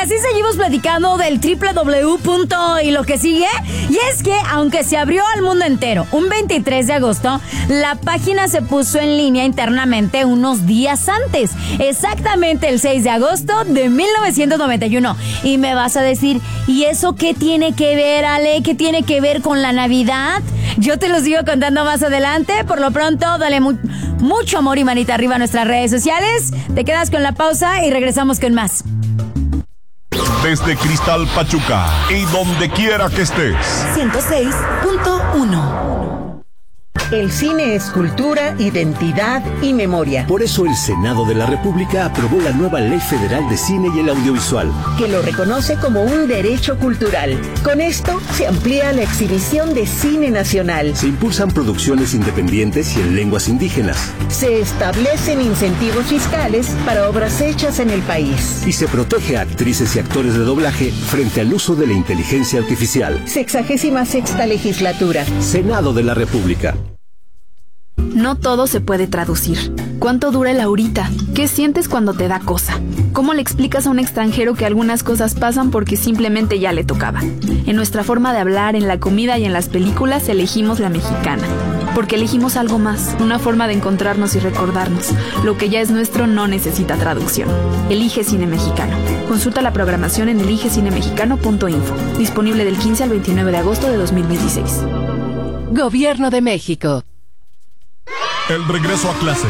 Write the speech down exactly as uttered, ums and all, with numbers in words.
así seguimos platicando del doble u doble u doble u punto y lo que sigue. Y es que, aunque se abrió al mundo entero un veintitrés de agosto, la página se puso en línea internamente unos días antes, exactamente el seis de agosto de mil novecientos noventa y uno. Y me vas a decir, ¿y eso qué tiene que ver, Ale? ¿Qué tiene que ver con la Navidad? Yo te lo sigo contando más adelante. Por lo pronto, dale mu- mucho amor y manita arriba a nuestras redes sociales. Te quedas con la pausa y regresamos con más. Desde Cristal Pachuca y donde quiera que estés. ciento seis punto uno. El cine es cultura, identidad y memoria. Por eso el Senado de la República aprobó la nueva Ley Federal de Cine y el Audiovisual, que lo reconoce como un derecho cultural. Con esto se amplía la exhibición de cine nacional. se impulsan producciones independientes y en lenguas indígenas, Se establecen incentivos fiscales para obras hechas en el país. y se protege a actrices y actores de doblaje frente al uso de la inteligencia artificial. Sexagésima sexta legislatura. Senado de la República. No todo se puede traducir. ¿Cuánto dura el ahorita? ¿Qué sientes cuando te da cosa? ¿Cómo le explicas a un extranjero que algunas cosas pasan porque simplemente ya le tocaba? En nuestra forma de hablar, en la comida y en las películas elegimos la mexicana. Porque elegimos algo más, una forma de encontrarnos y recordarnos. Lo que ya es nuestro no necesita traducción. Elige Cine Mexicano. Consulta la programación en elige cine mexicano punto info. Disponible del quince al veintinueve de agosto de dos mil dieciséis. Gobierno de México. El regreso a clase.